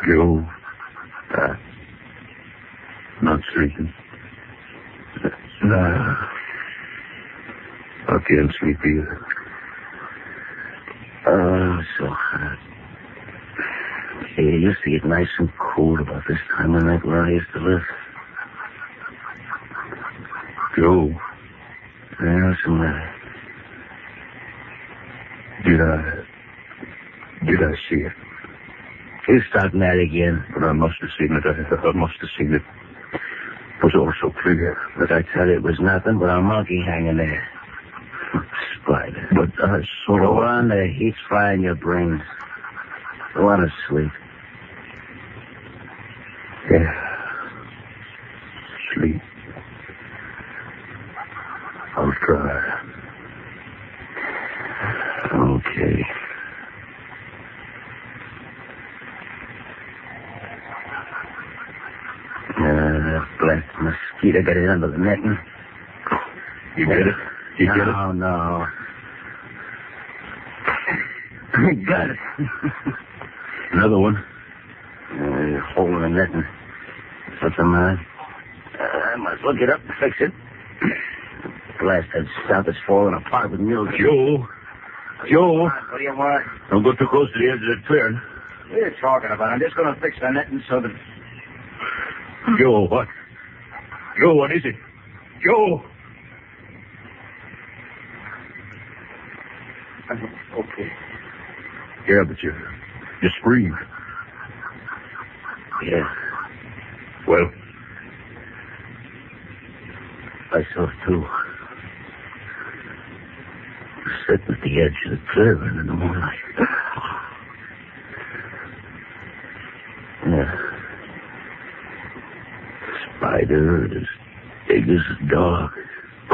Joe. Not sleeping. Nah. I can't sleep either. Oh, so hot. Hey, it used to get nice and cool about this time of night where I used to live. Joe. Yeah, what's the matter? Did I see it? You starting that again? But I must have seen it. I must have seen it. It was all so clear. But I tell you, it was nothing but a monkey hanging there. Spider. But I saw... Go on, the heat's frying your brains. Go on to sleep. Yeah. Sleep. I'll try. Okay. Black mosquito got it under the netting. You get it? You get it? No. I got it. Another one? Hole in the netting. What's the matter? I must look it up and fix it. Blasted stuff is falling apart with milk. Joe. What do you want? Don't go too close to the edge of the clearing. What are you talking about? I'm just going to fix the netting so that... Joe, what? Joe, what is it? Joe! Okay. Yeah, but you screamed. Yeah. Well? I saw it too. Sitting at the edge of the clearing in the moonlight. Yeah. Spider as big as a dog.